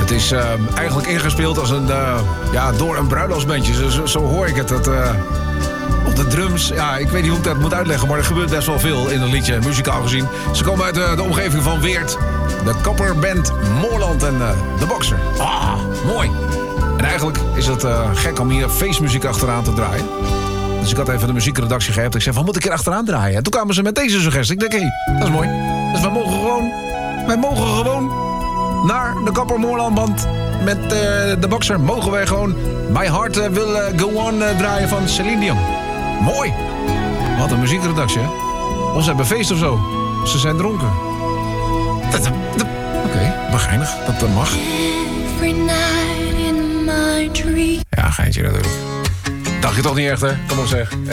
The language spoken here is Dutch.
Het is eigenlijk ingespeeld als door een bruiloftsbandje. Zo hoor ik het. Op de drums, ja, ik weet niet hoe ik dat moet uitleggen... maar er gebeurt best wel veel in het liedje, muzikaal gezien. Ze komen uit de omgeving van Weert. De Kapperband Moorland en de Boxer. Ah, mooi. En eigenlijk is het gek om hier feestmuziek achteraan te draaien. Dus ik had even de muziekredactie gehebt. Ik zei, wat moet ik er achteraan draaien? En toen kwamen ze met deze suggestie. Ik denk, dat is mooi. Dus wij mogen gewoon naar de Kapper Moorlandband met de Boxer. Mogen wij gewoon My Heart Will Go On draaien van Celine Dion. Mooi. Wat een muziekredactie, hè? Of ze hebben feest of zo. Ze zijn dronken. Oké, begrijnig. Dat mag. Ja, geintje natuurlijk. Dacht je toch niet echt, hè? Kom op zeg.